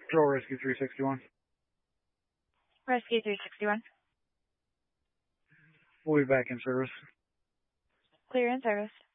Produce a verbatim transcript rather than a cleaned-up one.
Control Rescue three sixty-one. Rescue three sixty-one. We'll be back in service. Clear in service.